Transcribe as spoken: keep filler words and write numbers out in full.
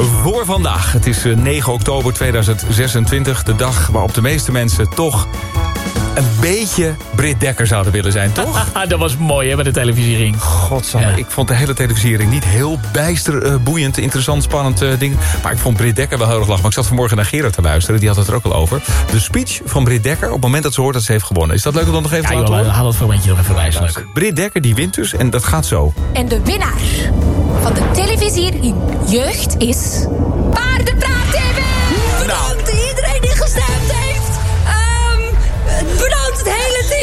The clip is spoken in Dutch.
voor vandaag. Het is negen oktober tweeduizend zesentwintig. De dag waarop de meeste mensen toch een beetje Britt Dekker zouden willen zijn, toch? Dat was mooi, hè, bij de televisiering. Godsamme, ja. Ik vond de hele televisiering niet heel bijster, uh, boeiend, interessant, spannend uh, ding. Maar ik vond Britt Dekker wel heel erg lachen. Maar ik zat vanmorgen naar Gerard te luisteren, die had het er ook al over. De speech van Britt Dekker op het moment dat ze hoort dat ze heeft gewonnen. Is dat leuk om dan nog even ja, te laten horen? Ja, haal het fragmentje nog even bij, is leuk. Britt Dekker die wint dus en dat gaat zo. En de winnaar van de televisiering Jeugd is Paardenpraat.